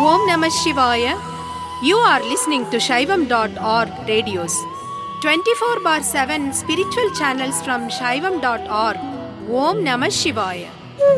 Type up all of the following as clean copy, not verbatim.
Om Namah Shivaya. You are listening to Shaivam.org radios. 24/7 spiritual channels from Shaivam.org. Om Namah Shivaya.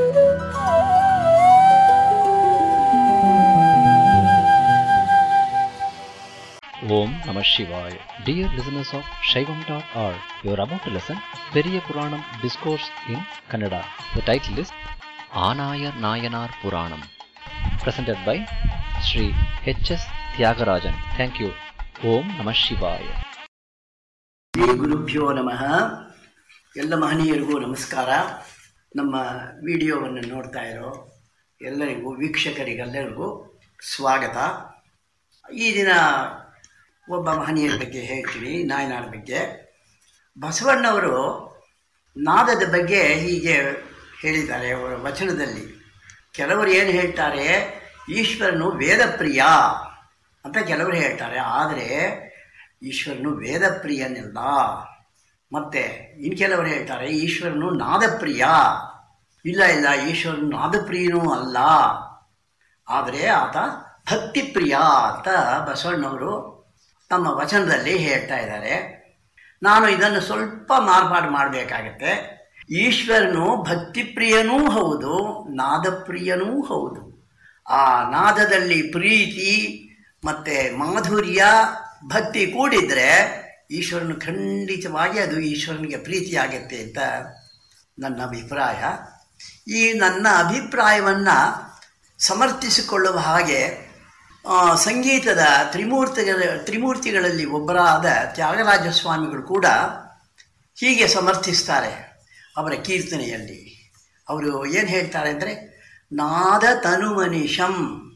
Om Namah Shivaya. Dear listeners of Shaivam.org, you are about to listen Periya Puranam Discourse in Kannada. The title is Anayar Nayanar Puranam, presented by Sri H.S. Tyagarajan. Thank you. Om Namah Shivaya. Shri ಗುರುಭ್ಯೋ ನಮಃ. ಎಲ್ಲ ಮಹನೀಯರಿಗೂ ನಮಸ್ಕಾರ. ನಮ್ಮ ವಿಡಿಯೋವನ್ನು ನೋಡ್ತಾ ಇರೋ ಎಲ್ಲರಿಗೂ, ವೀಕ್ಷಕರಿಗೆಲ್ಲರಿಗೂ ಸ್ವಾಗತ. ಈ ದಿನ ಒಬ್ಬ ಮಹನೀಯರ ಬಗ್ಗೆ ಹೇಳ್ತೀನಿ, ನಾಯನಾರ ಬಗ್ಗೆ. ಬಸವಣ್ಣವರು ನಾದದ ಬಗ್ಗೆ ಹೀಗೆ ಹೇಳಿದ್ದಾರೆ ಅವರ ವಚನದಲ್ಲಿ. ಕೆಲವರು ಏನು ಹೇಳ್ತಾರೆ, ಈಶ್ವರನು ವೇದಪ್ರಿಯ ಅಂತ ಕೆಲವರು ಹೇಳ್ತಾರೆ. ಆದರೆ ಈಶ್ವರನು ವೇದಪ್ರಿಯನಿಲ್ಲ. ಮತ್ತು ಇನ್ನು ಕೆಲವರು ಹೇಳ್ತಾರೆ ಈಶ್ವರನು ನಾದಪ್ರಿಯ. ಇಲ್ಲ, ಈಶ್ವರನು ನಾದಪ್ರಿಯನೂ ಅಲ್ಲ, ಆದರೆ ಆತ ಭಕ್ತಿಪ್ರಿಯ ಅಂತ ಬಸವಣ್ಣವರು ತಮ್ಮ ವಚನದಲ್ಲಿ ಹೇಳ್ತಾ ಇದ್ದಾರೆ. ನಾನು ಇದನ್ನು ಸ್ವಲ್ಪ ಮಾರ್ಪಾಡು ಮಾಡಬೇಕಾಗತ್ತೆ. ಈಶ್ವರನು ಭಕ್ತಿಪ್ರಿಯನೂ ಹೌದು, ನಾದಪ್ರಿಯನೂ ಹೌದು. ಆ ನಾದದಲ್ಲಿ ಪ್ರೀತಿ ಮತ್ತು ಮಾಧುರ್ಯ, ಭಕ್ತಿ ಕೂಡಿದರೆ ಈಶ್ವರನು ಖಂಡಿತವಾಗಿ ಅದು ಈಶ್ವರನಿಗೆ ಪ್ರೀತಿಯಾಗತ್ತೆ ಅಂತ ನನ್ನ ಅಭಿಪ್ರಾಯ. ಈ ನನ್ನ ಅಭಿಪ್ರಾಯವನ್ನು ಸಮರ್ಥಿಸಿಕೊಳ್ಳುವ ಹಾಗೆ ಸಂಗೀತದ ತ್ರಿಮೂರ್ತಿಗಳಲ್ಲಿ ಒಬ್ಬರಾದ ತ್ಯಾಗರಾಜ ಸ್ವಾಮಿಗಳು ಕೂಡ ಹೀಗೆ ಸಮರ್ಥಿಸ್ತಾರೆ ಅವರ ಕೀರ್ತನೆಯಲ್ಲಿ. ಅವರು ಏನು ಹೇಳ್ತಾರೆ ಅಂದರೆ, ನಾದ ತನುಮನಿಷಂ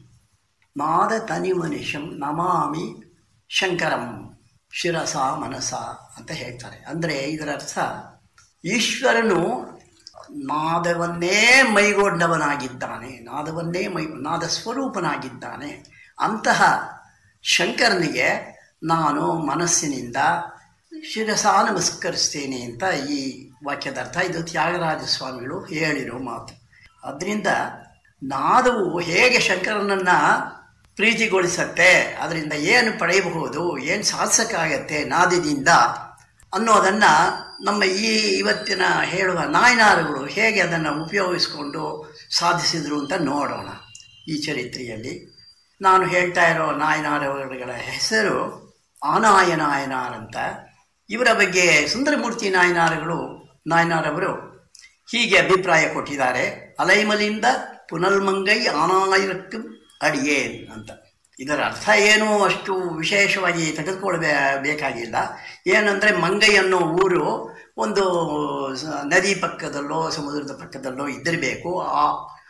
ನಮಾಮಿ ಶಂಕರಂ ಶಿರಸ ಮನಸ ಅಂತ ಹೇಳ್ತಾರೆ. ಅಂದರೆ ಇದರ ಅರ್ಥ, ಈಶ್ವರನು ನಾದವನ್ನೇ ಮೈಗೊಂಡವನಾಗಿದ್ದಾನೆ, ನಾದ ಸ್ವರೂಪನಾಗಿದ್ದಾನೆ. ಅಂತಹ ಶಂಕರನಿಗೆ ನಾನು ಮನಸ್ಸಿನಿಂದ ಶಿರಸ ನಮಸ್ಕರಿಸ್ತೇನೆ ಅಂತ ಈ ವಾಕ್ಯದ ಅರ್ಥ. ಇದು ತ್ಯಾಗರಾಜ ಸ್ವಾಮಿಗಳು ಹೇಳಿರೋ ಮಾತು. ಅದರಿಂದ ನಾದವು ಹೇಗೆ ಶಂಕರನನ್ನು ಪ್ರೀತಿಗೊಳಿಸತ್ತೆ, ಅದರಿಂದ ಏನು ಪಡೆಯಬಹುದು, ಏನು ಸಾಧಿಸೋಕ್ಕಾಗತ್ತೆ ನಾದದಿಂದ ಅನ್ನೋದನ್ನು ನಮ್ಮ ಇವತ್ತಿನ ಹೇಳುವ ನಾಯನಾರುಗಳು ಹೇಗೆ ಅದನ್ನು ಉಪಯೋಗಿಸ್ಕೊಂಡು ಸಾಧಿಸಿದರು ಅಂತ ನೋಡೋಣ. ಈ ಚರಿತ್ರೆಯಲ್ಲಿ ನಾನು ಹೇಳ್ತಾ ಇರೋ ನಾಯನಾರಗಳ ಹೆಸರು ಆನಾಯ ನಾಯನಾರ್ ಅಂತ. ಇವರ ಬಗ್ಗೆ ಸುಂದರಮೂರ್ತಿ ನಾಯನಾರವರು ಹೀಗೆ ಅಭಿಪ್ರಾಯ ಕೊಟ್ಟಿದ್ದಾರೆ. ಅಲೈಮಲಿಂದ ಪುನಲ್ಮಂಗೈ ಆನಾಯರಕ್ಕೂ ಅಡಿಯೇನ್ ಅಂತ. ಇದರ ಅರ್ಥ ಏನು ಅಷ್ಟು ವಿಶೇಷವಾಗಿ ತೆಗೆದುಕೊಳ್ಬೇಕಾಗಿಲ್ಲ. ಏನಂದರೆ, ಮಂಗೈ ಅನ್ನೋ ಊರು ಒಂದು ನದಿ ಪಕ್ಕದಲ್ಲೋ ಸಮುದ್ರದ ಪಕ್ಕದಲ್ಲೋ ಇದ್ದಿರಬೇಕು.